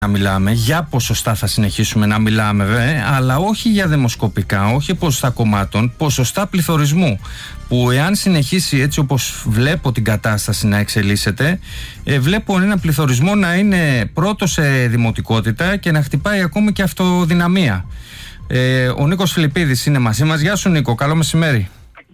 να μιλάμε, για ποσοστά θα συνεχίσουμε να μιλάμε, αλλά όχι για δημοσκοπικά, όχι ποσοστά κομμάτων, ποσοστά πληθωρισμού. Που εάν συνεχίσει έτσι όπως βλέπω την κατάσταση να εξελίσσεται, βλέπω ένα πληθωρισμό να είναι πρώτο σε δημοτικότητα και να χτυπάει ακόμη και αυτοδυναμία. Ο Νίκος Φιλιππίδης είναι μαζί μας. Γεια σου Νίκο, καλό μεσημέρι.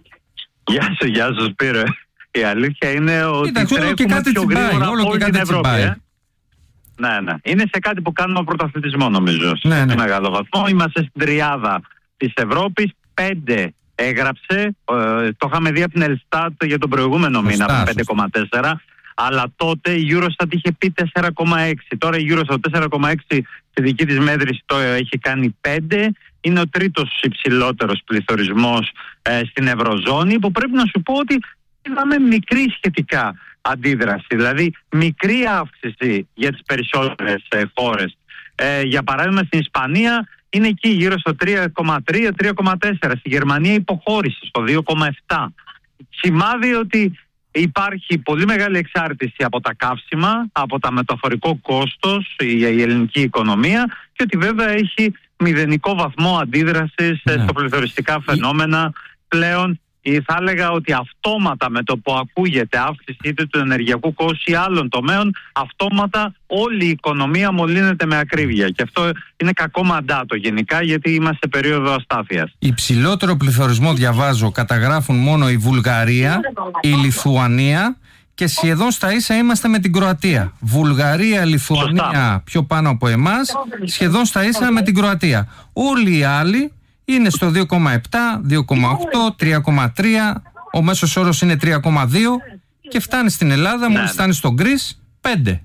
Γεια σου Σπύρο. Η αλήθεια είναι ότι όλο και κάτι τσιμπάει, όλο και κάτι τσιμπάει. Ναι. Είναι σε κάτι που κάνουμε πρωταθλητισμό νομίζω. Σε μεγάλο βαθμό. Είμαστε στην τριάδα της Ευρώπης. 5 έγραψε. Το είχαμε δει από την Ελστάτ για τον προηγούμενο μήνα, 5,4. Αλλά τότε η Eurostat είχε πει 4,6. Τώρα η Eurostat 4,6 στη δική της μέτρηση το έχει κάνει 5. Είναι ο τρίτος υψηλότερος πληθωρισμός στην Ευρωζώνη, που πρέπει να σου πω ότι είδαμε μικρή σχετικά αντίδραση, δηλαδή μικρή αύξηση για τις περισσότερες χώρες. Για παράδειγμα στην Ισπανία είναι εκεί γύρω στο 3,3-3,4. Στη Γερμανία υποχώρησε στο 2,7. Σημάδι ότι υπάρχει πολύ μεγάλη εξάρτηση από τα καύσιμα, από τα μεταφορικό κόστος η ελληνική οικονομία, και ότι βέβαια έχει μηδενικό βαθμό αντίδρασης στο πληθωριστικά φαινόμενα πλέον. Θα έλεγα ότι αυτόματα με το που ακούγεται αύξηση είτε του ενεργειακού κόστους ή άλλων τομέων, αυτόματα όλη η οικονομία μολύνεται με ακρίβεια. Και αυτό είναι κακό μαντάτο γενικά, γιατί είμαστε σε περίοδο αστάθειας. Υψηλότερο πληθωρισμό, διαβάζω, καταγράφουν μόνο η Βουλγαρία, η Λιθουανία και σχεδόν στα ίσα είμαστε με την Κροατία. Βουλγαρία, Λιθουανία πιο πάνω από εμάς, σχεδόν στα ίσα με την Κροατία. Όλοι οι άλλοι είναι στο 2,7, 2,8, 3,3, ο μέσος όρος είναι 3,2 και φτάνει στην Ελλάδα, μόλις φτάνει στον Γκρις, 5.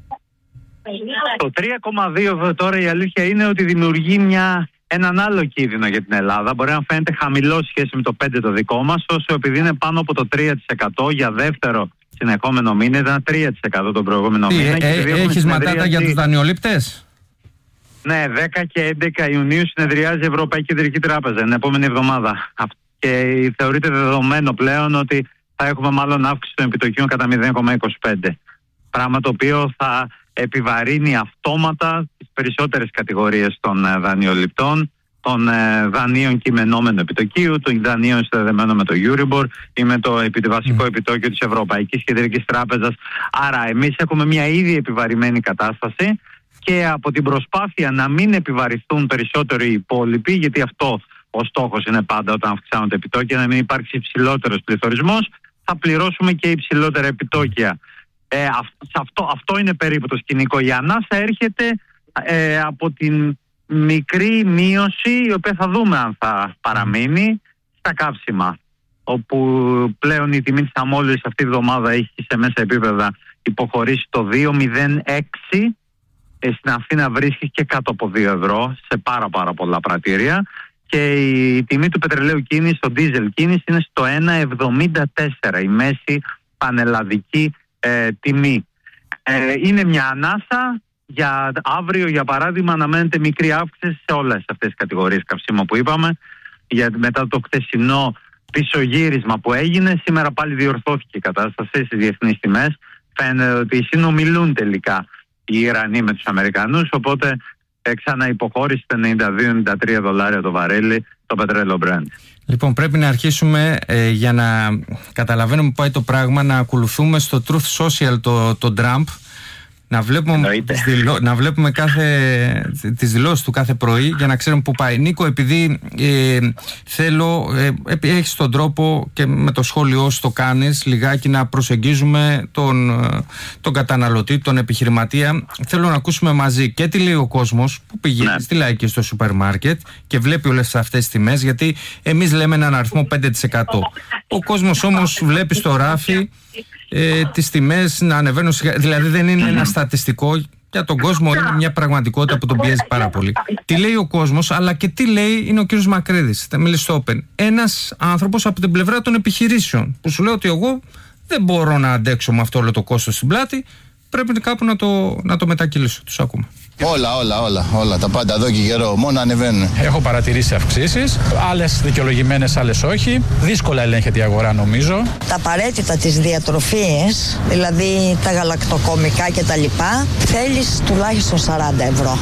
Το 3,2 τώρα η αλήθεια είναι ότι δημιουργεί έναν άλλο κίνδυνο για την Ελλάδα. Μπορεί να φαίνεται χαμηλό σχέση με το 5 το δικό μας, όσο επειδή είναι πάνω από το 3% για δεύτερο συνεχόμενο μήνα, ήταν 3% τον προηγούμενο μήνα. Έχεις ματάτα για τους δανειολήπτες? Ναι, 10 και 11 Ιουνίου συνεδριάζει η Ευρωπαϊκή Κεντρική Τράπεζα την επόμενη εβδομάδα. Και θεωρείται δεδομένο πλέον ότι θα έχουμε μάλλον αύξηση των επιτοκίων κατά 0,25. Πράγμα το οποίο θα επιβαρύνει αυτόματα τις περισσότερες κατηγορίες των δανειοληπτών, των δανείων κειμενόμενου επιτοκίου, των δανείων συνδεδεμένων με το Euribor ή με το βασικό επιτόκιο της Ευρωπαϊκής Κεντρικής Τράπεζας. Άρα εμείς έχουμε μια ήδη επιβαρημένη κατάσταση. Και από την προσπάθεια να μην επιβαρυθούν περισσότερο οι υπόλοιποι, γιατί αυτό ο στόχος είναι πάντα όταν αυξάνονται επιτόκια, να μην υπάρξει υψηλότερος πληθωρισμός, θα πληρώσουμε και υψηλότερα επιτόκια. Αυτό είναι περίπου το σκηνικό. Η ανάσα έρχεται από την μικρή μείωση, η οποία θα δούμε αν θα παραμείνει, στα καύσιμα, όπου πλέον η τιμή της αμόλυβης αυτή τη βδομάδα έχει σε μέσα επίπεδα υποχωρήσει το 2,06. Στην Αθήνα βρίσκει και κάτω από 2 ευρώ σε πάρα πολλά πρατήρια, και η τιμή του πετρελαίου κίνηση, το diesel κίνηση, είναι στο 1,74, η μέση πανελλαδική τιμή. Είναι μια ανάσα. Για αύριο, για παράδειγμα, αναμένεται μικρή αύξηση σε όλες αυτές τις κατηγορίες καυσίμων που είπαμε, γιατί μετά το χθεσινό πισωγύρισμα που έγινε, σήμερα πάλι διορθώθηκε η κατάσταση στις διεθνείς τιμές. Φαίνεται ότι συνομιλούν τελικά οι Ιρανοί με τους Αμερικανούς, οπότε ξαναυποχώρησε τα $92-93 το βαρέλι το πετρέλαιο Brent. Λοιπόν, πρέπει να αρχίσουμε για να καταλαβαίνουμε που πάει το πράγμα, να ακολουθούμε στο Truth Social το Trump, να βλέπουμε τις δηλώσεις του κάθε πρωί για να ξέρουμε πού πάει. Νίκο, επειδή έχεις τον τρόπο και με το σχόλιο σου το κάνεις λιγάκι να προσεγγίζουμε τον καταναλωτή, τον επιχειρηματία, θέλω να ακούσουμε μαζί και τι λέει ο κόσμος που πηγαίνει στη λαϊκή στο σούπερ μάρκετ και βλέπει όλες αυτές τις τιμές, γιατί εμείς λέμε έναν αριθμό 5%. Ο κόσμος όμως βλέπει στο ράφι τις τιμές να ανεβαίνουν, δηλαδή δεν είναι ένα στατιστικό για τον κόσμο, είναι μια πραγματικότητα που τον πιέζει πάρα πολύ. Τι λέει ο κόσμος, αλλά και τι λέει είναι ο κύριος Μακρύδης, στο Open, ένας άνθρωπος από την πλευρά των επιχειρήσεων, που σου λέει ότι εγώ δεν μπορώ να αντέξω με αυτό όλο το κόστος στην πλάτη, πρέπει κάπου να το μετακυλήσω. Τους ακούμε. Όλα. Τα πάντα εδώ και καιρό. Μόνο ανεβαίνουν. Έχω παρατηρήσει αυξήσεις. Άλλες δικαιολογημένες, άλλες όχι. Δύσκολα ελέγχεται η αγορά, νομίζω. Τα απαραίτητα της διατροφής, δηλαδή τα γαλακτοκομικά κτλ., θέλεις τουλάχιστον 40 ευρώ.